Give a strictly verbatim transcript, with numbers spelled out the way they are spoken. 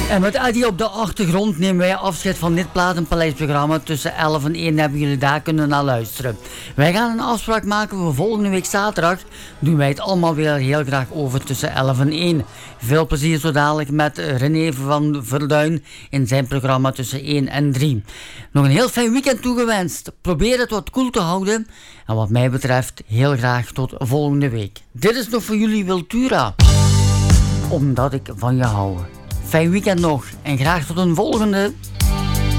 En met Adi op de achtergrond nemen wij afscheid van dit Platenpaleis-programma. Tussen elf en één hebben jullie daar kunnen naar luisteren. Wij gaan een afspraak maken voor volgende week zaterdag. Doen wij het allemaal weer heel graag over tussen elf en één. Veel plezier zo dadelijk met René van Verduin in zijn programma tussen één en drie. Nog een heel fijn weekend toegewenst. Probeer het wat koel te houden. En wat mij betreft heel graag tot volgende week. Dit is nog voor jullie Wiltura. Omdat ik van je hou. Fijn weekend nog en graag tot een volgende.